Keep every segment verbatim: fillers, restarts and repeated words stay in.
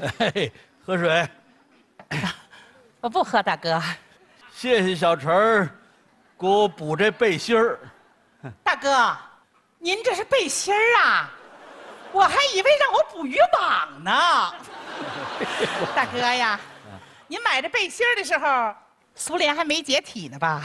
嘿，喝水。 我不喝，大哥。 谢谢小陈儿，给我补这背心儿。 大哥，您这是背心儿啊？我还以为让我补渔网呢。大哥呀，您买这背心儿的时候，苏联还没解体呢吧？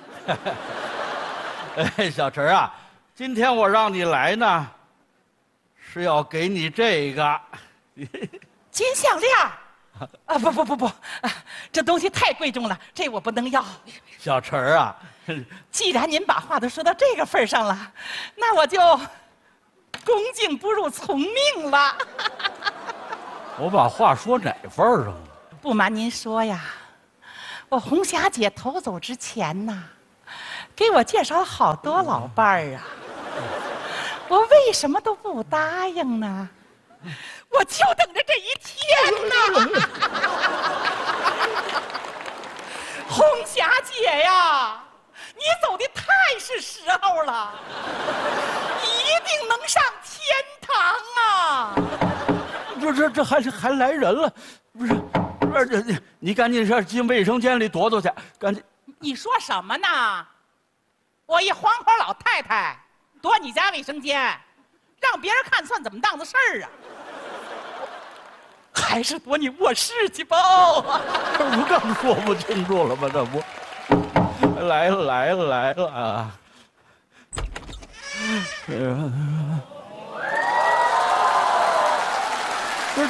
哎，小陈啊，今天我让你来呢，是要给你这个金项链儿。啊不不不不，啊，这东西太贵重了，这我不能要。 小陈儿啊， 既然您把话都说到这个份儿上了，那我就恭敬不如从命了。 我把话说哪份儿上了？ 不瞒您说呀，我红霞姐头走之前呐，给我介绍了好多老伴儿啊，我为什么都不答应呢？我就等着这一天呢。红霞姐呀，你走的太是时候了，一定能上天堂啊！ 这这这还是还来人了，不是？不是这你你赶紧上进卫生间里躲躲去，赶紧。 你说什么呢？我一黄花老太太躲你家卫生间，让别人看算怎么当的事儿啊？还是躲你卧室去吧。 这不更说不清楚了吗？这不，来了来了来了啊！这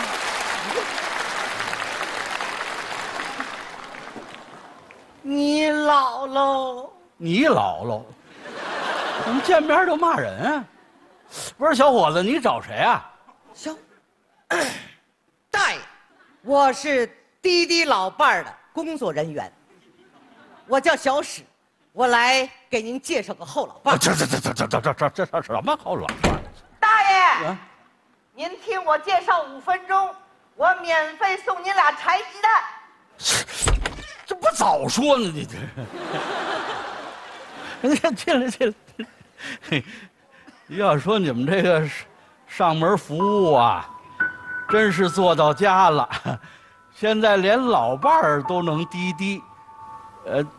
你老喽？ 你姥姥，怎么见面就骂人啊？不是小伙子，你找谁啊？ 小大爷，我是滴滴老伴儿的工作人员，我叫小史，我来给您介绍个后老伴儿。 这这这这这这这这这这什么后老伴儿？ 大爷， 啊您听我介绍五分钟，我免费送您俩柴鸡蛋。 这不早说呢？你这，你看进来进来。嘿，要说你们这个上门服务啊，真是做到家了。现在连老伴儿都能滴滴，呃，